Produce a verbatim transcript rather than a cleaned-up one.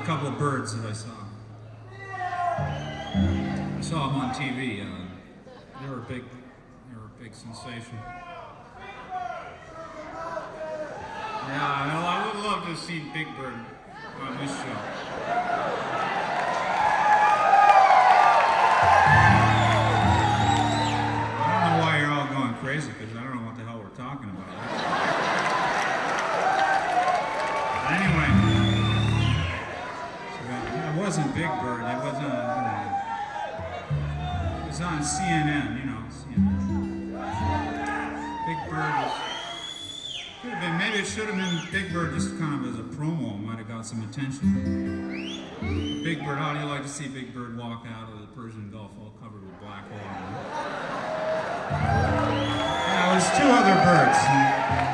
couple of birds that I saw. I saw them on T V. Uh, they were a big, they were a big sensation. Yeah, well, I would love to see Big Bird on this show. I don't know why you're all going crazy, because I don't know what the hell we're talking about. Anyway, it wasn't Big Bird. It was on. Uh, it was on C N N. You know, C N N. Big Bird was. Could have been. Maybe it should have been Big Bird, just kind of as a promo. Might have got some attention. Big Bird. How do you like to see Big Bird walk out of the Persian Gulf all covered with black oil? Yeah, it was two other birds.